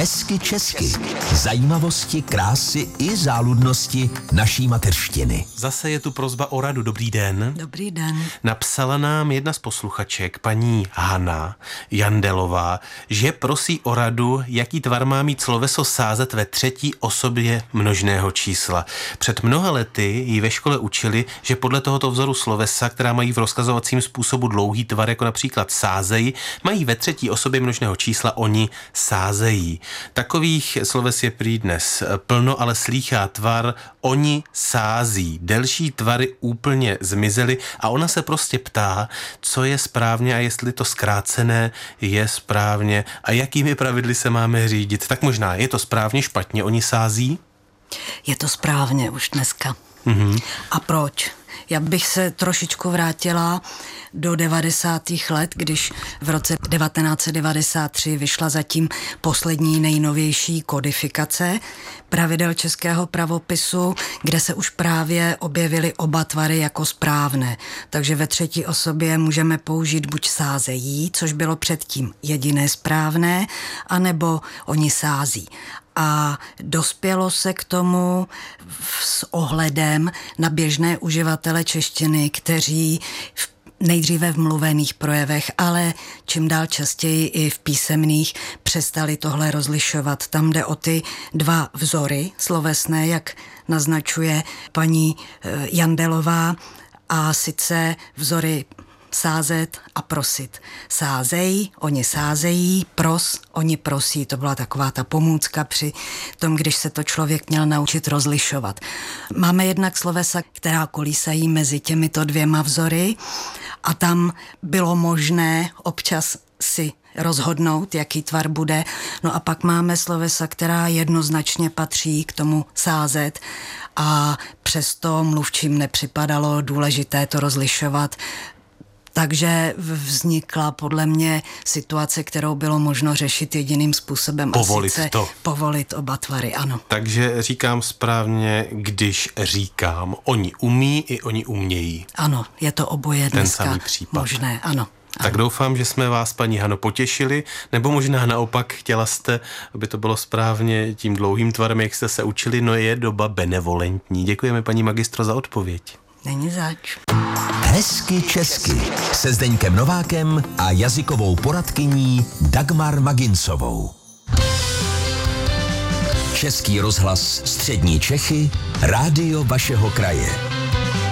Hezky česky. Zajímavosti, krásy i záludnosti naší mateřštiny. Zase je tu prosba o radu. Dobrý den. Dobrý den. Napsala nám jedna z posluchaček, paní Hana Jandelová, že prosí o radu, jaký tvar má mít sloveso sázet ve třetí osobě množného čísla. Před mnoha lety jí ve škole učili, že podle tohoto vzoru slovesa, která mají v rozkazovacím způsobu dlouhý tvar, jako například sázejí, mají ve třetí osobě množného čísla oni sázejí. Takových sloves je prý dnes plno, ale slýchá tvar oni sází. Delší tvary úplně zmizely a ona se prostě ptá, co je správně a jestli to zkrácené je správně a jakými pravidly se máme řídit. Tak možná je to správně, špatně oni sází? Je to správně už dneska. A proč? Já bych se trošičku vrátila do 90. let, když v roce 1993 vyšla zatím poslední nejnovější kodifikace pravidel českého pravopisu, kde se už právě objevily oba tvary jako správné. Takže ve třetí osobě můžeme použít buď sázejí, což bylo předtím jediné správné, anebo oni sází. A dospělo se k tomu s ohledem na běžné uživatele češtiny, kteří nejdříve v mluvených projevech, ale čím dál častěji i v písemných přestali tohle rozlišovat. Tam jde o ty dva vzory slovesné, jak naznačuje paní Jandelová, a sice vzory sázet a prosit. Sázej, oni sázejí, pros, oni prosí. To byla taková ta pomůcka při tom, když se to člověk měl naučit rozlišovat. Máme jednak slovesa, která kolísají mezi těmito dvěma vzory a tam bylo možné občas si rozhodnout, jaký tvar bude. No a pak máme slovesa, která jednoznačně patří k tomu sázet a přesto mluvčím nepřipadalo důležité to rozlišovat. Takže vznikla podle mě situace, kterou bylo možno řešit jediným způsobem. Povolit oba tvary, ano. Takže říkám správně, když říkám, oni umí i oni umějí. Ano, je to oboje dneska ten samý případ. Možné, ano. Tak doufám, že jsme vás, paní Hano, potěšili, nebo možná naopak chtěla jste, aby to bylo správně tím dlouhým tvarem, jak jste se učili, no je doba benevolentní. Děkujeme, paní magistro, za odpověď. Není zač. Hezky česky se Zdeňkem Novákem a jazykovou poradkyní Dagmar Magincovou. Český rozhlas Střední Čechy, rádio vašeho kraje.